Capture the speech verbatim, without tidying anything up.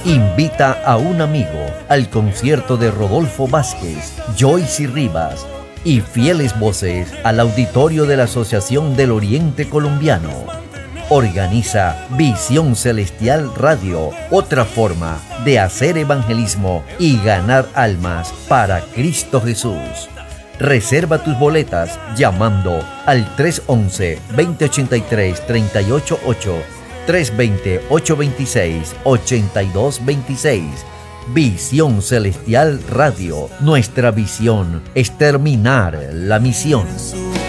Invita a un amigo al concierto de Rodolfo Vázquez, Joyce Rivas y fieles voces al auditorio de la Asociación del Oriente Colombiano. Organiza Visión Celestial Radio, otra forma de hacer evangelismo y ganar almas para Cristo Jesús. Reserva tus boletas llamando al tres once, veinte ochenta y tres, treinta y ocho ocho, tres veinte, ochocientos veintiséis, ochenta y dos veintiséis. Visión Celestial Radio. Nuestra visión es terminar la misión.